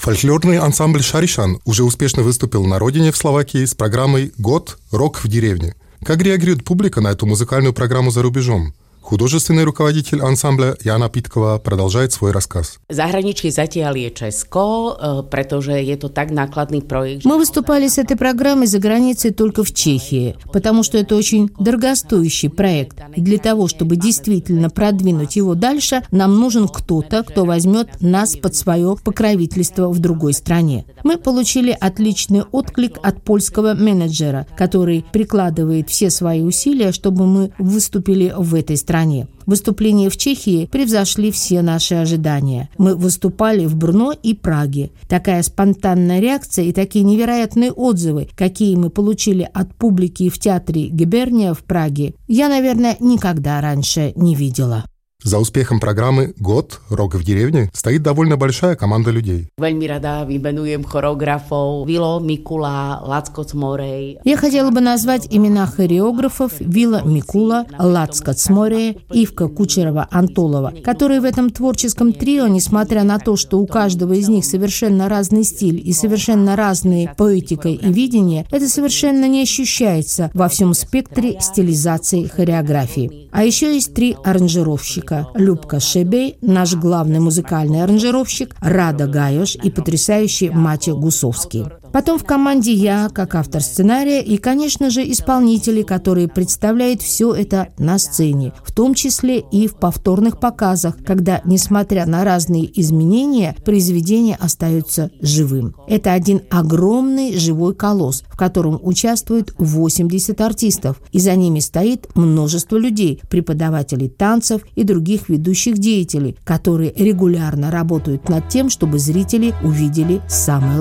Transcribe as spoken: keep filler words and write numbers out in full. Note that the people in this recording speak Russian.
Фольклорный ансамбль «Шаришан» уже успешно выступил на родине в Словакии с программой «Год. Рок в деревне». Как реагирует публика на эту музыкальную программу за рубежом? Художественный руководитель ансамбля Jana Pitkova продолжает свой рассказ. Zahraničí zatiaľ je Česko, pretože je to так nákladný проект. Мы выступали с этой программой за границей только в Чехии, потому что это очень дорогостоящий проект. И для того, чтобы действительно продвинуть его дальше, нам нужен кто-то, кто возьмет нас под свое покровительство в другой стране. Мы получили отличный отклик от польского менеджера, который прикладывает все свои усилия, чтобы мы выступили в этой стране. Выступления в Чехии превзошли все наши ожидания. Мы выступали в Брно и Праге. Такая спонтанная реакция и такие невероятные отзывы, какие мы получили от публики в театре Гиберния в Праге, я, наверное, никогда раньше не видела. За успехом программы «Год. Рок в деревне» стоит довольно большая команда людей. Veľmi rada vymenujem choreografov Vilo Mikula, Lacko Cmorej. Я хотела бы назвать имена хореографов Вила Микула, Лацко Цморей, Ивка Кучерова-Антолова, которые в этом творческом трио, несмотря на то, что у каждого из них совершенно разный стиль и совершенно разные поэтика и видение, это совершенно не ощущается во всем спектре стилизации хореографии. А еще есть три аранжировщика. Любка Шебей, наш главный музыкальный аранжировщик, Рада Гайош и потрясающий Матя Гусовский. Потом в команде я, как автор сценария, и, конечно же, исполнители, которые представляют все это на сцене, в том числе и в повторных показах, когда, несмотря на разные изменения, произведение остается живым. Это один огромный живой колосс, в котором участвуют восемьдесят артистов, и за ними стоит множество людей, преподавателей танцев и других ведущих деятелей, которые регулярно работают над тем, чтобы зрители увидели самое